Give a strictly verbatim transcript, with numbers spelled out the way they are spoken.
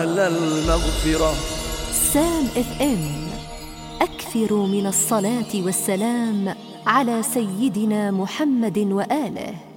أهل المغفرة. سام اف ام، أكثروا من الصلاة والسلام على سيدنا محمد وآله.